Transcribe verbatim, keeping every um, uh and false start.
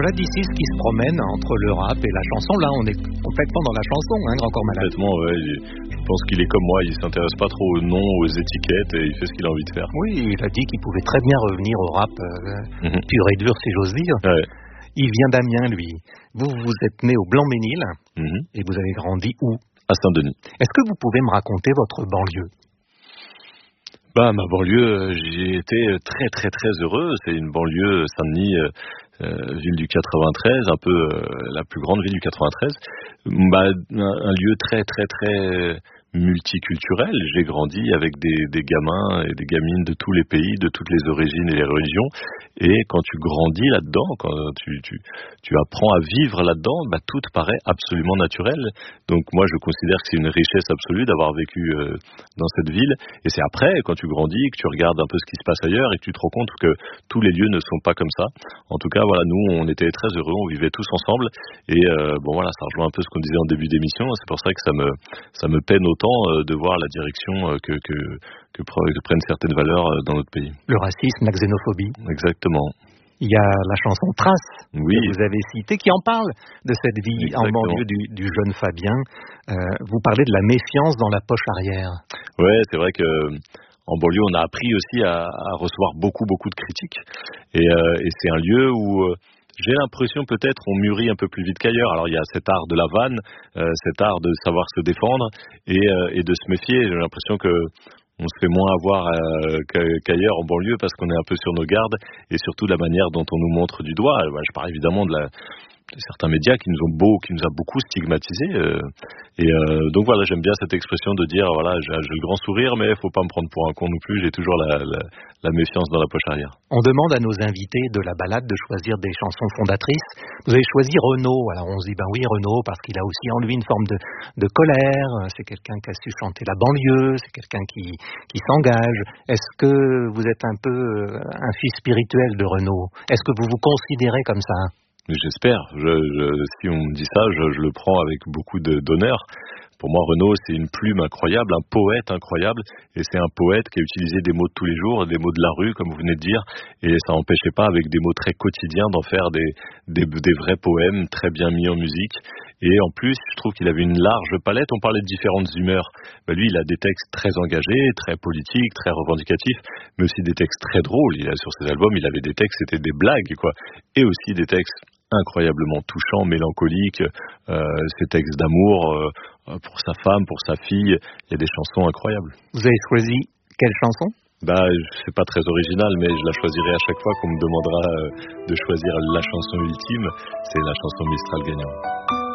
Voilà d'ici ce qui se promène entre le rap et la chanson. Là, on est complètement dans la chanson, hein, Grand Corps Malade. Complètement, ouais. Je pense qu'il est comme moi, il s'intéresse pas trop aux noms, aux étiquettes, et il fait ce qu'il a envie de faire. Oui, il a dit qu'il pouvait très bien revenir au rap euh, Mhm. pur et dur, si j'ose dire. Ouais. Il vient d'Amiens, lui. Vous, vous êtes né au Blanc-Ménil Mhm. et vous avez grandi où? À Saint-Denis. Est-ce que vous pouvez me raconter votre banlieue? Bah, ma banlieue, j'y ai été très très très heureux. C'est une banlieue, Saint-Denis, euh, euh, ville du quatre-vingt-treize, un peu euh, la plus grande ville du quatre-vingt-treize. Bah, un, un lieu très très très multiculturel. J'ai grandi avec des, des gamins et des gamines de tous les pays, de toutes les origines et les religions. Et quand tu grandis là-dedans, quand tu, tu, tu apprends à vivre là-dedans, bah, tout te paraît absolument naturel. Donc moi, je considère que c'est une richesse absolue d'avoir vécu euh, dans cette ville. Et c'est après, quand tu grandis, que tu regardes un peu ce qui se passe ailleurs et que tu te rends compte que tous les lieux ne sont pas comme ça. En tout cas, voilà, nous, on était très heureux, on vivait tous ensemble. Et euh, bon, voilà, ça rejoint un peu ce qu'on disait en début d'émission. C'est pour ça que ça me, ça me peine autant euh, de voir la direction euh, que, que, que, pre- que prennent certaines valeurs euh, dans notre pays. Le racisme, la xénophobie. Exactement. Il y a la chanson Trace Oui. que vous avez citée qui en parle de cette vie Exactement. en banlieue du, du jeune Fabien. Euh, vous parlez de la méfiance dans la poche arrière. Ouais, c'est vrai que en banlieue, on a appris aussi à, à recevoir beaucoup, beaucoup de critiques. Et, euh, et c'est un lieu où euh, j'ai l'impression peut-être on mûrit un peu plus vite qu'ailleurs. Alors il y a cet art de la vanne, euh, cet art de savoir se défendre et, euh, et de se méfier. J'ai l'impression que on se fait moins avoir euh, qu'ailleurs en banlieue parce qu'on est un peu sur nos gardes et surtout de la manière dont on nous montre du doigt. Je parle évidemment de la certains médias qui nous ont beau, qui nous a beaucoup stigmatisés. Euh, et euh, donc voilà, j'aime bien cette expression de dire voilà, j'ai, j'ai le grand sourire, mais il faut pas me prendre pour un con non plus. J'ai toujours la, la, la méfiance dans la poche arrière. On demande à nos invités de la balade de choisir des chansons fondatrices. Vous avez choisi Renaud. Alors on se dit ben oui Renaud parce qu'il a aussi en lui une forme de, de colère. C'est quelqu'un qui a su chanter la banlieue. C'est quelqu'un qui, qui s'engage. Est-ce que vous êtes un peu un fils spirituel de Renaud? Est-ce que vous vous considérez comme ça? J'espère. Je, je, si on me dit ça, je, je le prends avec beaucoup de, d'honneur. Pour moi, Renaud, c'est une plume incroyable, un poète incroyable. Et c'est un poète qui a utilisé des mots de tous les jours, des mots de la rue, comme vous venez de dire. Et ça n'empêchait pas, avec des mots très quotidiens, d'en faire des, des, des vrais poèmes très bien mis en musique. Et en plus, je trouve qu'il avait une large palette. On parlait de différentes humeurs. Ben lui, il a des textes très engagés, très politiques, très revendicatifs, mais aussi des textes très drôles. Il a, sur ses albums, il avait des textes, c'était des blagues, quoi. Et aussi des textes incroyablement touchants, mélancoliques, euh, ces textes d'amour euh, pour sa femme, pour sa fille. Il y a des chansons incroyables. Vous avez choisi quelle chanson? Bah, c'est pas très original, mais je la choisirai à chaque fois qu'on me demandera euh, de choisir la chanson ultime. C'est la chanson Mistral gagnant.